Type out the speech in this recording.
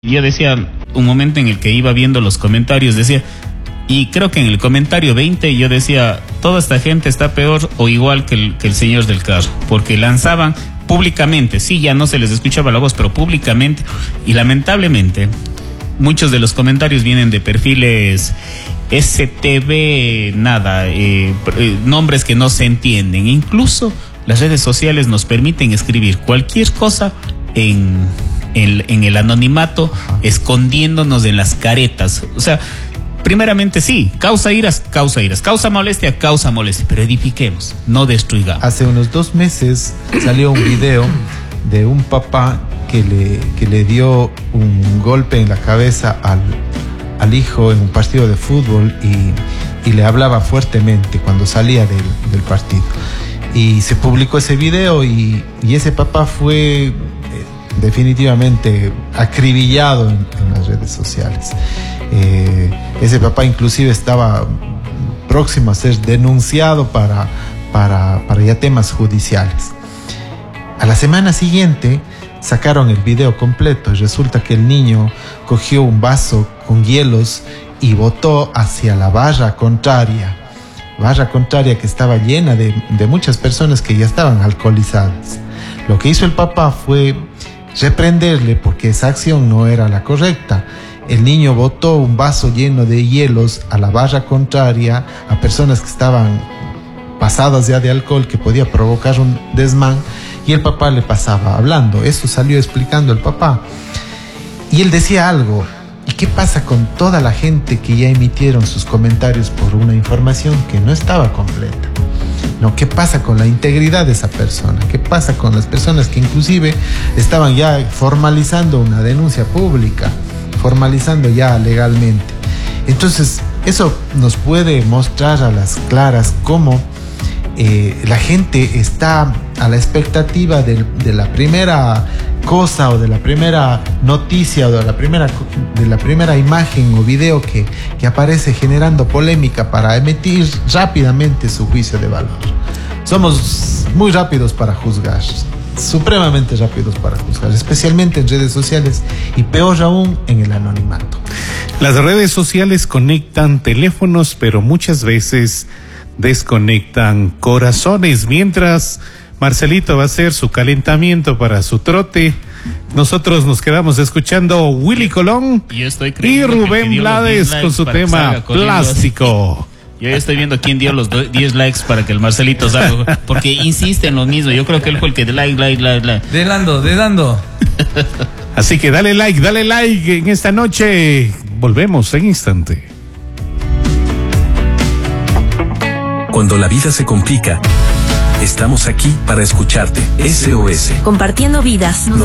Yo decía, un momento en el que iba viendo los comentarios, decía, y creo que en el comentario 20 yo decía, toda esta gente está peor o igual que el señor del carro, porque lanzaban públicamente, sí, ya no se les escuchaba la voz, pero públicamente, y lamentablemente muchos de los comentarios vienen de perfiles STV, nada, nombres que no se entienden. Incluso las redes sociales nos permiten escribir cualquier cosa en el anonimato, escondiéndonos en las caretas. O sea, primeramente sí, causa iras, causa molestia, pero edifiquemos, no destruyamos. Hace unos 2 meses salió un video de un papá que le dio un golpe en la cabeza al hijo en un partido de fútbol y le hablaba fuertemente cuando salía del partido. Y se publicó ese video y ese papá fue definitivamente acribillado en las redes sociales. Ese papá inclusive estaba próximo a ser denunciado para ya temas judiciales. A la semana siguiente sacaron el video completo y resulta que el niño cogió un vaso con hielos y botó hacia la barra contraria que estaba llena de muchas personas que ya estaban alcoholizadas. Lo que hizo el papá fue reprenderle porque esa acción no era la correcta. El niño botó un vaso lleno de hielos a la barra contraria, a personas que estaban pasadas ya de alcohol, que podía provocar un desmán, y el papá le pasaba hablando. Eso salió explicando el papá. Y él decía algo: ¿y qué pasa con toda la gente que ya emitieron sus comentarios por una información que no estaba completa? ¿No? ¿Qué pasa con la integridad de esa persona? ¿Qué pasa con las personas que inclusive estaban ya formalizando una denuncia pública, formalizando ya legalmente? Entonces, eso nos puede mostrar a las claras cómo la gente está a la expectativa de la primera cosa o de la primera noticia o de la primera imagen o video que aparece generando polémica para emitir rápidamente su juicio de valor. Somos muy rápidos para juzgar, supremamente rápidos para juzgar, especialmente en redes sociales y peor aún en el anonimato. Las redes sociales conectan teléfonos, pero muchas veces desconectan corazones. Mientras Marcelito va a hacer su calentamiento para su trote, nosotros nos quedamos escuchando Willy Colón y Rubén Blades con su tema Plástico. Yo ya estoy viendo quién dio los 10 likes para que el Marcelito salga, porque insiste en lo mismo. Yo creo que él fue el que like. Dedando. Así que dale like en esta noche. Volvemos en instante. Cuando la vida se complica, estamos aquí para escucharte. SOS. Compartiendo vidas.